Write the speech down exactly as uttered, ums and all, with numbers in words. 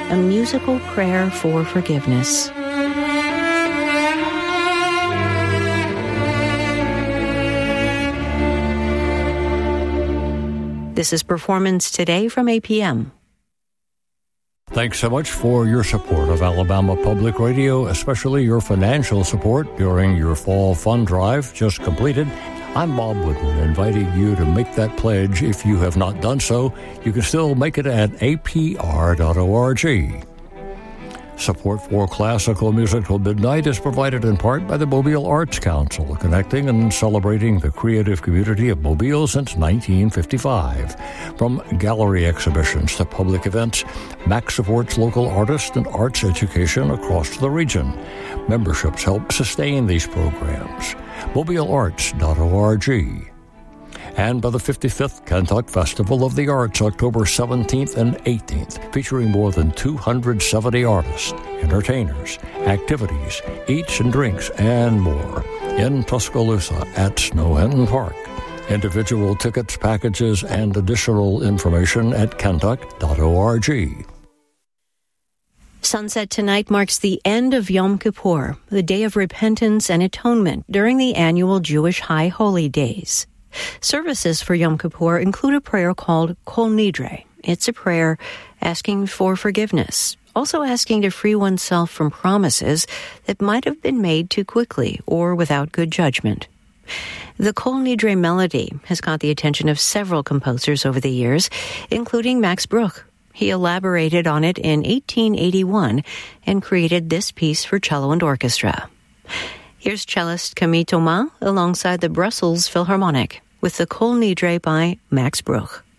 a musical prayer for forgiveness. This is Performance Today from A P M. Thanks so much for your support of Alabama Public Radio, especially your financial support during your fall fund drive just completed. I'm Bob Woodman, inviting you to make that pledge. If you have not done so, you can still make it at a p r dot org. Support for Classical Music Till Midnight is provided in part by the Mobile Arts Council, connecting and celebrating the creative community of Mobile since nineteen fifty-five. From gallery exhibitions to public events, M A C supports local artists and arts education across the region. Memberships help sustain these programs. mobile arts dot org. And by the fifty-fifth Kentuck Festival of the Arts, October seventeenth and eighteenth, featuring more than two hundred seventy artists, entertainers, activities, eats and drinks, and more in Tuscaloosa at Snowhenton Park. Individual tickets, packages, and additional information at kentuck dot org. Sunset tonight marks the end of Yom Kippur, the day of repentance and atonement during the annual Jewish High Holy Days. Services for Yom Kippur include a prayer called Kol Nidre. It's a prayer asking for forgiveness, also asking to free oneself from promises that might have been made too quickly or without good judgment. The Kol Nidre melody has caught the attention of several composers over the years, including Max Bruch. He elaborated on it in eighteen eighty-one and created this piece for cello and orchestra. Here's cellist Camille Thomas alongside the Brussels Philharmonic with the Kol Nidre by Max Bruch.